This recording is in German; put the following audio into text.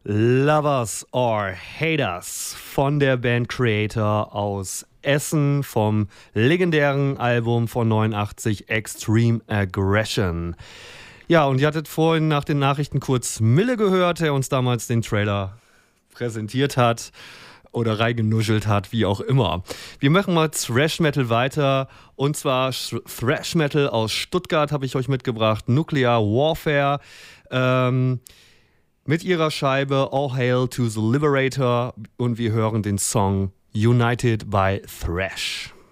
Lovers or Haters von der Band Creator aus Essen vom legendären Album von 89 Extreme Aggression. Ja, und ihr hattet vorhin nach den Nachrichten kurz Mille gehört, der uns damals den Trailer präsentiert hat oder reingenuschelt hat, wie auch immer. Wir machen mal Thrash Metal weiter, und zwar Thrash Metal aus Stuttgart habe ich euch mitgebracht, Nuclear Warfare, mit ihrer Scheibe All Hail to the Liberator, und wir hören den Song United by Thrash.